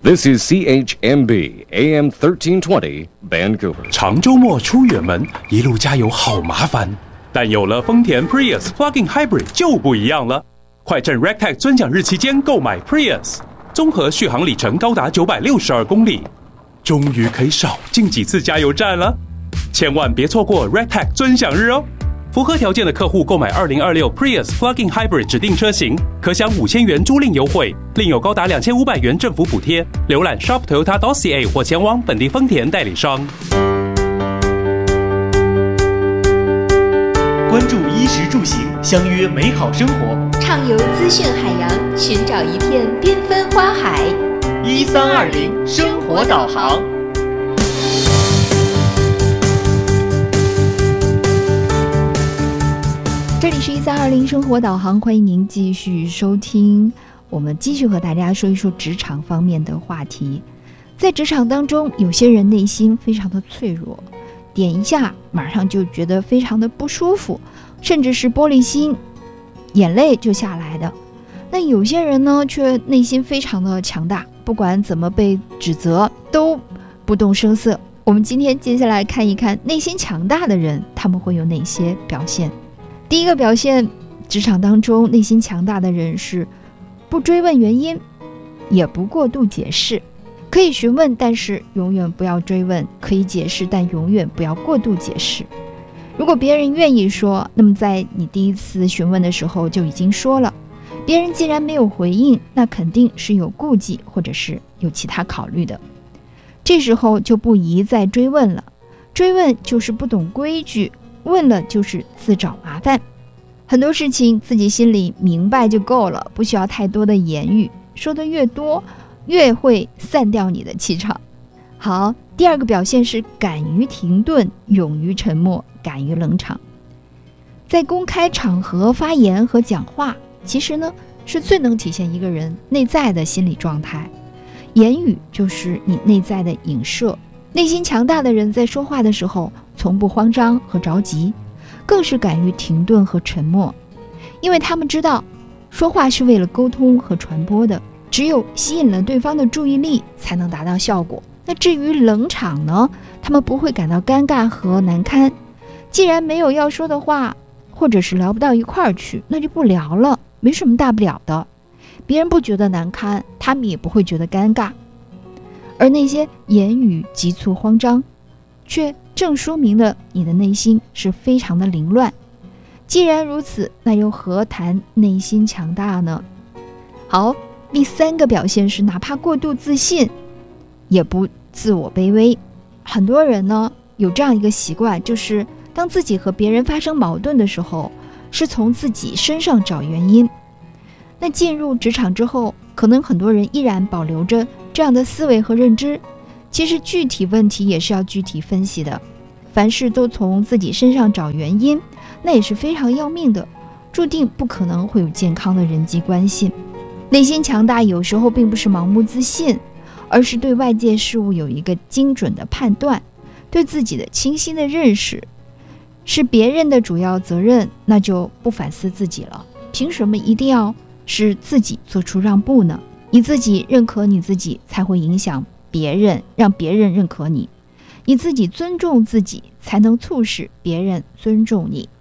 This is CHMB AM 1320 Vancouver。 长周末出远门，一路加油好麻烦，但有了丰田 Prius Plug-in Hybrid 就不一样了。快趁 Rectech 尊享日期间购买 Prius， 综合续航里程高达962公里，终于可以少进几次加油站了。千万别错过 Rectech 尊享日哦！符合条件的客户购买2026 Prius Plug-in Hybrid 指定车型，可享5000元租赁优惠，另有高达2500元政府补贴。浏览 shop.toyota.ca 或前往本地丰田代理商。 关注衣食住行，相约美好生活。 畅游资讯海洋，寻找一片缤纷花海。 1320生活导航。 这里是1320生活导航，欢迎您继续收听。我们继续和大家说一说职场方面的话题。在职场当中，有些人内心非常的脆弱，点一下马上就觉得非常的不舒服，甚至是玻璃心，眼泪就下来的。那有些人呢，却内心非常的强大，不管怎么被指责都不动声色。我们今天接下来看一看内心强大的人，他们会有哪些表现。第一个表现，职场当中内心强大的人是不追问原因，也不过度解释。可以询问，但是永远不要追问；可以解释，但永远不要过度解释。如果别人愿意说，那么在你第一次询问的时候就已经说了。别人既然没有回应，那肯定是有顾忌，或者是有其他考虑的。这时候就不宜再追问了。追问就是不懂规矩，问了就是自找麻烦。很多事情自己心里明白就够了，不需要太多的言语，说的越多越会散掉你的气场。好，第二个表现是敢于停顿，勇于沉默，敢于冷场。在公开场合发言和讲话，其实呢是最能体现一个人内在的心理状态。言语就是你内在的影射。内心强大的人在说话的时候从不慌张和着急，更是敢于停顿和沉默，因为他们知道说话是为了沟通和传播的，只有吸引了对方的注意力才能达到效果。那至于冷场呢，他们不会感到尴尬和难堪。既然没有要说的话，或者是聊不到一块儿去，那就不聊了，没什么大不了的。别人不觉得难堪，他们也不会觉得尴尬。而那些言语急促慌张，却正说明了你的内心是非常的凌乱。既然如此，那又何谈内心强大呢？好，第三个表现是哪怕过度自信，也不自我卑微。很多人呢有这样一个习惯，就是当自己和别人发生矛盾的时候，是从自己身上找原因。那进入职场之后，可能很多人依然保留着这样的思维和认知。其实具体问题也是要具体分析的，凡事都从自己身上找原因，那也是非常要命的，注定不可能会有健康的人际关系。内心强大有时候并不是盲目自信，而是对外界事物有一个精准的判断，对自己的清晰的认识。是别人的主要责任，那就不反思自己了。凭什么一定要是自己做出让步呢？你自己认可你自己，才会影响别人，让别人认可你。你自己尊重自己，才能促使别人尊重你。